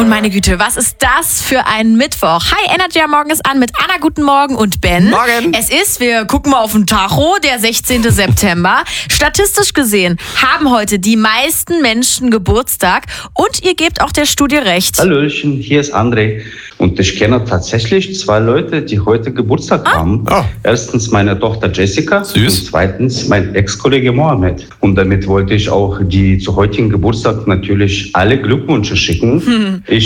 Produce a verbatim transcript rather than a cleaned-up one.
Und meine Güte, was ist das für ein Mittwoch? Hi, Energy am Morgen ist an mit Anna, guten Morgen und Ben. Morgen. Es ist, wir gucken mal auf den Tacho, der sechzehnten September. Statistisch gesehen haben heute die meisten Menschen Geburtstag und ihr gebt auch der Studie recht. Hallöchen, hier ist André. Und ich kenne tatsächlich zwei Leute, die heute Geburtstag Ah. haben. Oh. Erstens meine Tochter Jessica Süß. und zweitens mein Ex-Kollege Mohammed. Und damit wollte ich auch die zu heutigen Geburtstag natürlich alle Glückwünsche schicken. Ich